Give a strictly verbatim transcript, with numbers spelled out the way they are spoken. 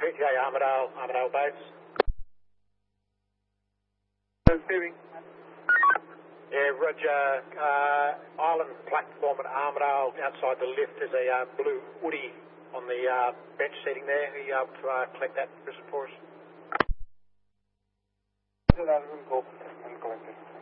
P T A Armidale, Armidale base. Receiving. Yeah, Roger. Uh, island platform at Armidale, outside the lift, there's a uh, blue Woody on the uh, bench seating there. Are you able to uh, collect that for us? Call and collect it.